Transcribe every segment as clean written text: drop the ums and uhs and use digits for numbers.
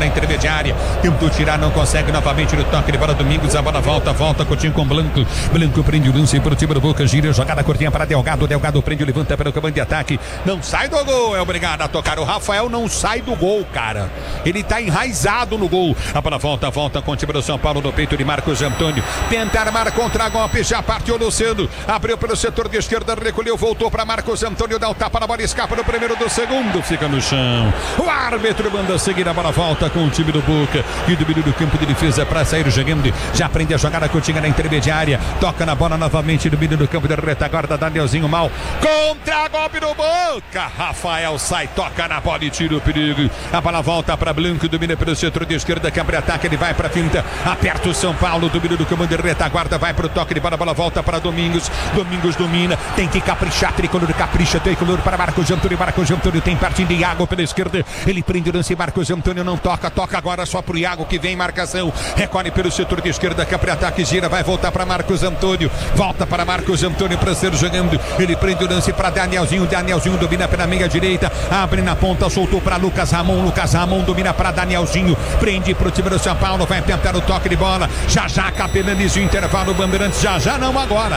intermediária. Tentou tirar, não consegue. Novamente no toque de bola. Domingos, a bola volta. Coutinho com Blanco. Blanco prende o lance por cima do Boca. Gira, jogada curtinha para Delgado. Delgado prende, levanta pelo comando de ataque. Não sai do gol. É obrigado a tocar. O Rafael não sai do gol, cara. Ele tá enraizado no gol. A bola volta com o time do São Paulo no peito de Marcos Antônio. Tenta armar contra-golpe. Já partiu o Luciano. Abriu pelo setor de esquerda. Recolheu, voltou para Marcos Antônio. Dá um tapa na bola. Escapa no primeiro, do segundo. Fica no chão. O árbitro manda seguir. A bola volta com o time do Boca. E domínio do campo de defesa para sair jogando. Já aprende a jogada Coutinho na intermediária. Toca na bola novamente. Domínio do campo de retaguarda. Danielzinho mal. Contra-golpe do Boca. Rafael sai, toca na bola e tira o perigo. A bola volta para Blanco. Domina pelo setor de esquerda. Câmara ataque. Ele vai para a finta. Aperta o São Paulo. Domínio do campo de retaguarda. Vai para o toque de bola. A bola volta para Domingos. Domingos domina. Tem que caprichar. Tricolor capricha. Tricolor para Marcos Antônio. Marcos Antônio tem partindo de Iago pela esquerda. Ele prende o lance. Marcos Antônio não toca. Toca agora só pro Iago que vem em marcação. Recolhe pelo setor de esquerda. Câmara ataque. Gira. Vai voltar para Marcos Antônio. Volta para Marcos Antônio para ser jogando. Ele prende o lance para Danielzinho. Danielzinho domina pela meia direita. Abre na ponta. Soltou para Lucas Ramon. Lucas Ramon domina para Danielzinho. Prende pro time do São Paulo. Vai tentar o toque de bola. Já Capelaniza o intervalo. Bandeirantes já não agora.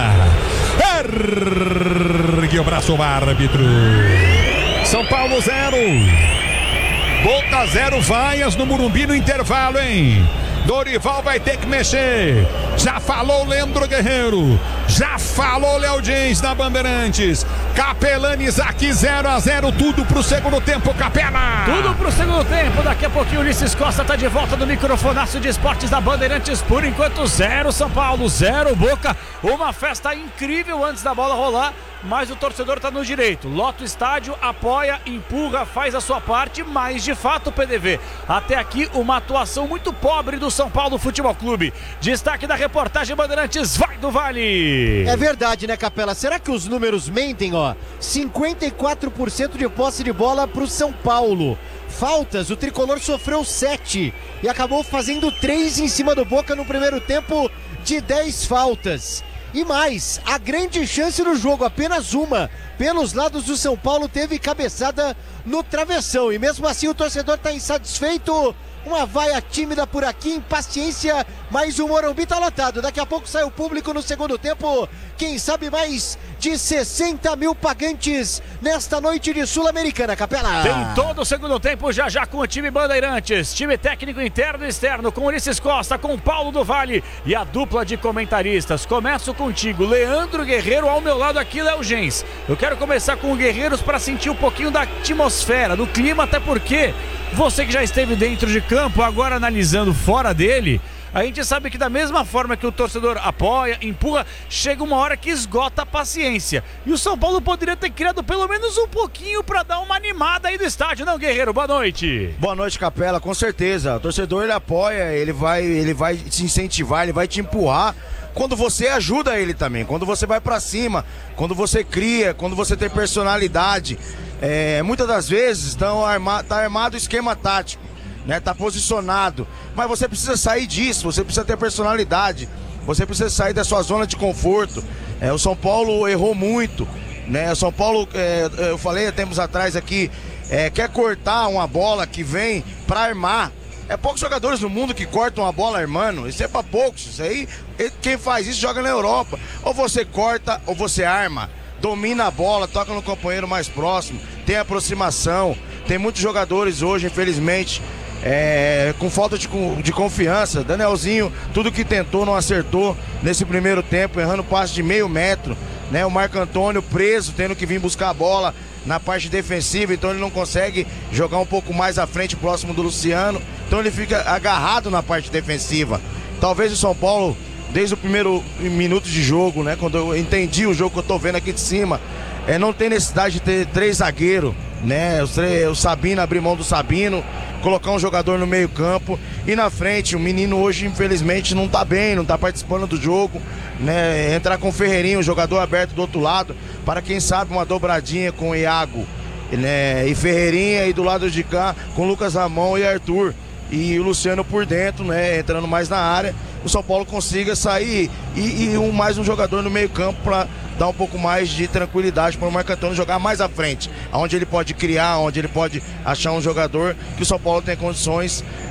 Ergue o braço o árbitro. São Paulo 0. Boca 0. Vaias no Morumbi no intervalo, hein? Dorival vai ter que mexer. Já falou Leandro Guerreiro. Já falou Léo James na Bandeirantes. Capelanes aqui 0-0. Tudo pro segundo tempo, Capela. Tudo pro segundo tempo. Daqui a pouquinho o Ulisses Costa tá de volta no microfonaço de esportes da Bandeirantes. Por enquanto 0 São Paulo, 0 Boca. Uma festa incrível antes da bola rolar. Mas o torcedor tá no direito. Lota o estádio, apoia, empurra, faz a sua parte. Mas de fato, PDV, até aqui uma atuação muito pobre do São Paulo Futebol Clube. Destaque da reportagem Bandeirantes, vai do Vale. É verdade, né, Capela? Será que os números mentem, ó? 54% de posse de bola pro São Paulo. Faltas, o tricolor sofreu 7 e acabou fazendo 3 em cima do Boca no primeiro tempo de 10 faltas. E mais, a grande chance no jogo, apenas uma, pelos lados do São Paulo, teve cabeçada no travessão. E mesmo assim o torcedor está insatisfeito. Uma vaia tímida por aqui, impaciência, mas o Morumbi tá lotado. Daqui a pouco sai o público no segundo tempo. Quem sabe mais de 60 mil pagantes nesta noite de Sul-Americana, Capela. Tem todo o segundo tempo já com o time Bandeirantes. Time técnico interno e externo, com Ulisses Costa, com Paulo do Vale e a dupla de comentaristas. Começo contigo, Leandro Guerreiro, ao meu lado aqui, Léo Gens. Eu quero começar com o Guerreiros para sentir um pouquinho da atmosfera, do clima, até porque você que já esteve dentro de campo, agora analisando fora dele, a gente sabe que da mesma forma que o torcedor apoia, empurra, chega uma hora que esgota a paciência. E o São Paulo poderia ter criado pelo menos um pouquinho para dar uma animada aí do estádio, não, Guerreiro? Boa noite. Boa noite, Capela, com certeza. O torcedor, ele apoia, ele vai te incentivar, ele vai te empurrar. Quando você ajuda ele também, quando você vai pra cima, quando você cria, quando você tem personalidade. Muitas das vezes tá armado o esquema tático, né? Tá posicionado, mas você precisa sair disso, você precisa ter personalidade, você precisa sair da sua zona de conforto. O São Paulo errou muito, né? O São Paulo, eu falei há tempos atrás aqui, quer cortar uma bola que vem pra armar. É poucos jogadores no mundo que cortam a bola armando. Isso é pra poucos. Isso aí, quem faz isso joga na Europa. Ou você corta ou você arma. Domina a bola, toca no companheiro mais próximo, tem aproximação. Tem muitos jogadores hoje, infelizmente, com falta de confiança. Danielzinho, tudo que tentou não acertou nesse primeiro tempo, errando passe de meio metro, né? O Marco Antônio preso, tendo que vir buscar a bola na parte defensiva, então ele não consegue jogar um pouco mais à frente, próximo do Luciano, então ele fica agarrado na parte defensiva. Talvez o São Paulo, desde o primeiro minuto de jogo, né, quando eu entendi o jogo que eu tô vendo aqui de cima, não tem necessidade de ter 3 zagueiros, né, o Sabino, abrir mão do Sabino, colocar um jogador no meio campo, e na frente, o menino hoje infelizmente não tá bem, não tá participando do jogo, né, entrar com o Ferreirinho, o jogador aberto do outro lado, para quem sabe uma dobradinha com o Iago, né, e Ferreirinha, e do lado de cá com Lucas Ramon e Arthur, e o Luciano por dentro, né, entrando mais na área, o São Paulo consiga sair e mais um jogador no meio campo para dar um pouco mais de tranquilidade para o Marco Antônio jogar mais à frente, onde ele pode criar, onde ele pode achar um jogador que o São Paulo tem condições